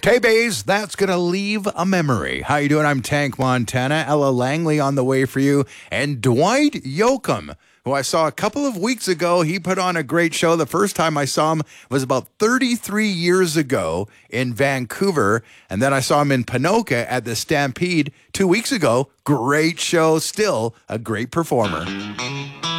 Tay-Bays, that's going to leave a memory. How you doing? I'm Tank Montana. Ella Langley on the way for you. And Dwight Yoakam, who I saw a couple of weeks ago. He put on a great show. The first time I saw him was about 33 years ago in Vancouver. And then I saw him in Ponoka at the Stampede 2 weeks ago. Great show. Still a great performer.